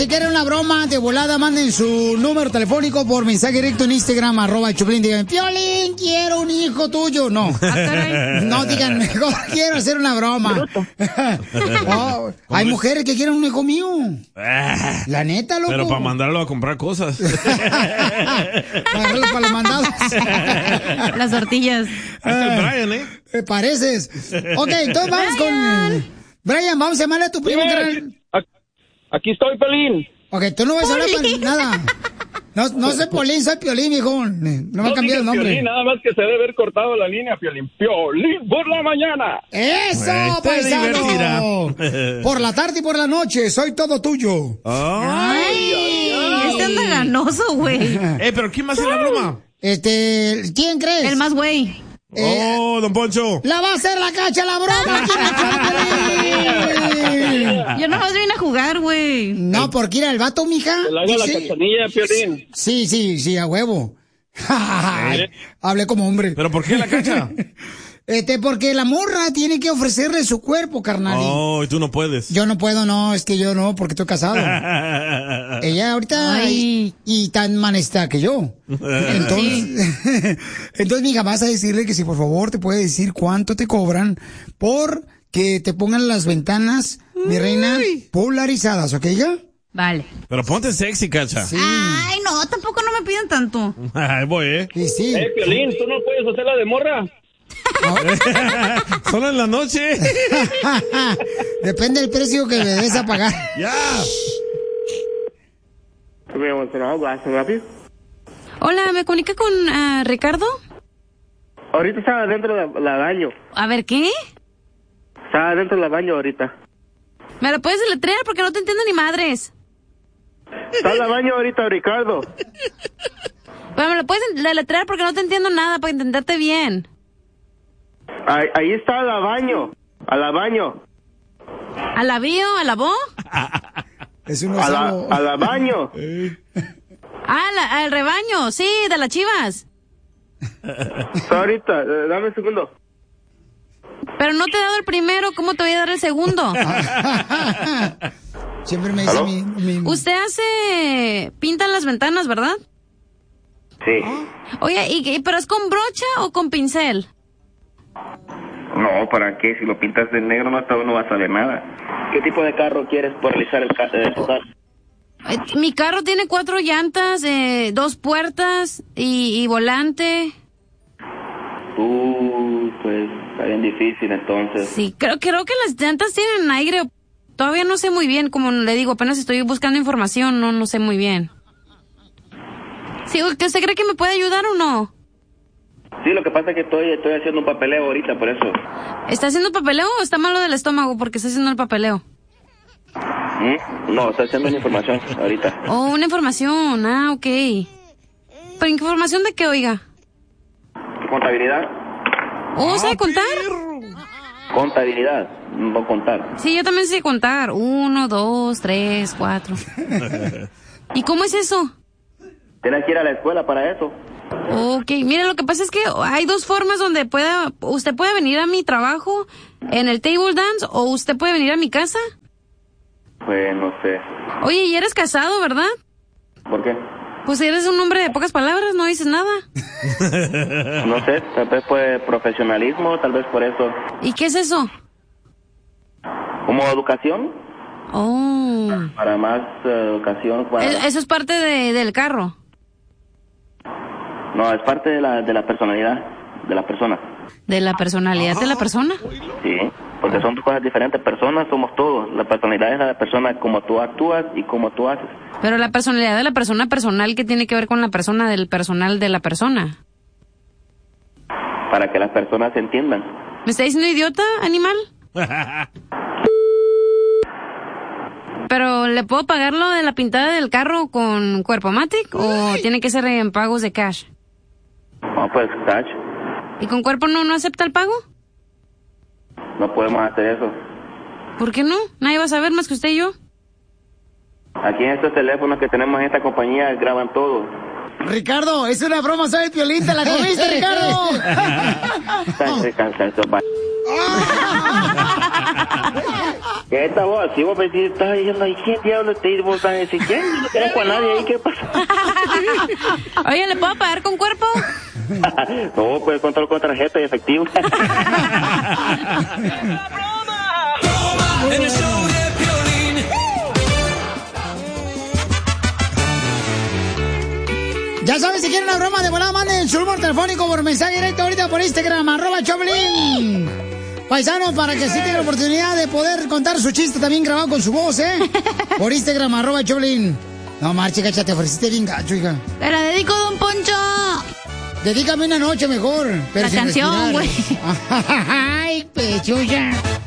si quieren una broma de volada, manden su número telefónico por mensaje directo en Instagram, @Choplin. Digan, Piolín, quiero un hijo tuyo. No. No, digan, mejor quiero hacer una broma. Oh, hay mujeres que quieren un hijo mío. La neta, loco. Pero para mandarlo a comprar cosas. Para los mandados. Las tortillas. Hasta el Brian, ¿eh? Pareces. Ok, entonces vamos con... Brian, vamos a llamarle a tu primo. Aquí estoy, Pelín. Ok, tú no vas a hablar para nada. No soy Polín, soy Piolín, hijo. No me ha cambiado el nombre. Piolín, nada más que se debe haber cortado la línea, Piolín. Piolín por la mañana. ¡Eso, paisano! Por la tarde y por la noche, soy todo tuyo. ¡Ay! Este anda ganoso, güey. ¿Pero quién va a hacer la broma? ¿Quién crees? El más güey. Don Poncho. ¡La va a hacer la Cacha la broma! Yo no más vine a jugar, güey. No, porque era el vato, mija. Que le haga la cachanilla, Piolín. Sí, a huevo. Hablé como hombre. ¿Pero por qué la Cacha? Porque la morra tiene que ofrecerle su cuerpo, carnal. Oh, y tú no puedes. Yo no puedo, no, es que yo no, porque estoy casado. Ella ahorita y tan manesta que yo. Entonces, mija, vas a decirle que si por favor te puede decir cuánto te cobran por que te pongan las ventanas, mi reina, polarizadas, ¿ok, hija? Vale. Pero ponte sexy, Cacha. Sí. Ay, no, tampoco no me piden tanto. Ahí voy, Sí. Piolín, ¿tú no puedes hacer la de morra? Solo en la noche. Depende del precio que le des a pagar. Ya. Hola, ¿me comunica con Ricardo? Ahorita estaba dentro del baño. A ver, ¿qué? Estaba dentro del baño ahorita. ¿Me lo puedes deletrear? Porque no te entiendo ni madres. Está en el baño ahorita, Ricardo. Bueno, ¿me lo puedes deletrear? Porque no te entiendo nada, para entenderte bien. Ahí está al baño. ¿A la baño? ¿A la bio? ¿A la bo? Es un a la baño. Al rebaño, sí, de las Chivas. Está ahorita, dame un segundo. Pero no te he dado el primero, ¿cómo te voy a dar el segundo? Siempre me dice mi... Usted pintan las ventanas, ¿verdad? Sí. Oye, ¿pero es con brocha o con pincel? No, ¿para qué? Si lo pintas de negro no va a salir nada. ¿Qué tipo de carro quieres por realizar el carro? Mi carro tiene 4 llantas, 2 puertas y volante. Pues está bien difícil entonces. Sí, creo que las llantas tienen aire. Todavía no sé muy bien, como le digo, apenas estoy buscando información, no sé muy bien. Sí, ¿usted cree que me puede ayudar o no? Sí, lo que pasa es que estoy haciendo un papeleo ahorita, por eso. ¿Está haciendo papeleo o está malo del estómago porque está haciendo el papeleo? No, estoy haciendo una información ahorita. Oh, una información, ok. ¿Pero información de qué, oiga? ¿Contabilidad? Oh, ¿sabe contar? Contabilidad, no contar. Sí, yo también sé contar. 1, 2, 3, 4. ¿Y cómo es eso? Tienes que ir a la escuela para eso. Ok, mira, lo que pasa es que hay 2 formas donde usted puede venir a mi trabajo en el table dance o usted puede venir a mi casa. Pues no sé. Oye, y eres casado, ¿verdad? ¿Por qué? Pues eres un hombre de pocas palabras, no dices nada. No sé, tal vez por profesionalismo, tal vez por eso. ¿Y qué es eso? ¿Como educación? Oh. Para más educación. Eso es parte del carro. No, es parte de la personalidad de la persona. ¿De la personalidad de la persona? Sí, porque son 2 cosas diferentes. Personas somos todos. La personalidad es la persona como tú actúas y como tú haces. Pero la personalidad de la persona personal, ¿qué tiene que ver con la persona del personal de la persona? Para que las personas se entiendan. ¿Me está diciendo idiota, animal? ¿Pero le puedo pagar lo de la pintada del carro con Cuerpomatic o tiene que ser en pagos de cash? No, pues cash. ¿Y con Cuerpo no acepta el pago? No podemos hacer eso. ¿Por qué no? Nadie va a saber más que usted y yo. Aquí en estos teléfonos que tenemos en esta compañía graban todo. Ricardo, es una broma, soy el Piolín, ¿te la comiste, Ricardo? ¿Qué esta voz? Si vos estás diciendo, ¿y quién diablo te dice? Vos estás diciendo, ¿quién? No conozco a nadie ahí, ¿qué pasa? Oye, ¿le puedo pagar con cuerpo? No, puedes contar con tarjeta y efectivo. En el show de Piolín. Ya saben, si quieren una broma de volada, manden su número telefónico por mensaje directo ahorita por Instagram, @Choplin. Paisanos, para que sí tengan la oportunidad de poder contar su chiste también grabado con su voz, por Instagram, @Choplin. No, marche, cacha, te ofreciste bien gacho, hija. Te la dedico, don Poncho. Dedícame una noche mejor. Pero la canción, güey. Ay, pechucha.